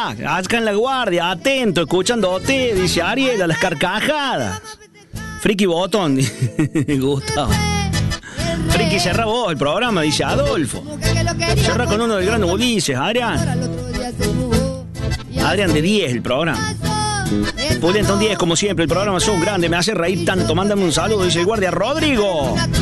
acá en La Guardia, atento, escuchándote, dice Ariel, a las carcajadas. Friki Botón, Gustavo. Friki, cerra vos el programa, dice Adolfo. Cerra con uno del gran Ulises, Adrián. Adrián de 10 el programa. Pulientón 10, como siempre, el programa es un grande, me hace reír tanto. Mándame un saludo, dice el guardia Rodrigo.